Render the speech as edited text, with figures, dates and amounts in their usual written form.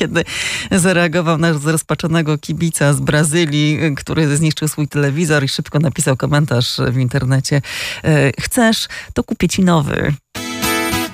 kiedy zareagował na zrozpaczonego kibica z Brazylii, który zniszczył swój telewizor i szybko napisał komentarz w internecie: chcesz, to kupię ci nowy.